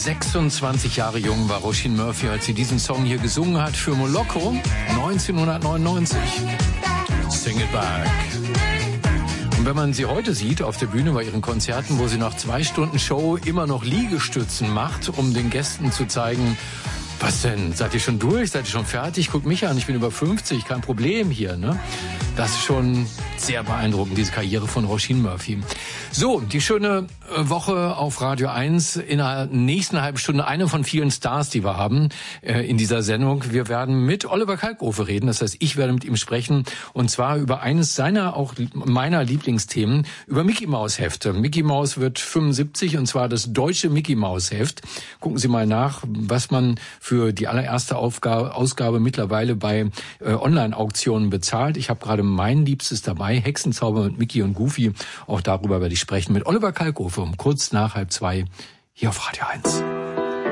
26 Jahre jung war Roisin Murphy, als sie diesen Song hier gesungen hat für Moloko 1999. Sing It Back. Und wenn man sie heute sieht auf der Bühne bei ihren Konzerten, wo sie nach 2 Stunden Show immer noch Liegestützen macht, um den Gästen zu zeigen, was denn? Seid ihr schon durch? Seid ihr schon fertig? Guckt mich an, ich bin über 50, kein Problem hier, ne? Das ist schon sehr beeindruckend, diese Karriere von Roisin Murphy. So, die schöne Woche auf Radio 1. In der nächsten halben Stunde eine von vielen Stars, die wir haben in dieser Sendung. Wir werden mit Oliver Kalkofe reden. Das heißt, ich werde mit ihm sprechen. Und zwar über eines seiner, auch meiner Lieblingsthemen, über Mickey Maus Hefte. Mickey Maus wird 75 und zwar das deutsche Mickey Maus Heft. Gucken Sie mal nach, was man für die allererste Ausgabe mittlerweile bei Online-Auktionen bezahlt. Ich habe gerade mein Liebstes dabei, Hexenzauber mit Mickey und Goofy. Auch darüber werde ich sprechen mit Oliver Kalkofe um kurz nach 1:30 hier auf Radio 1.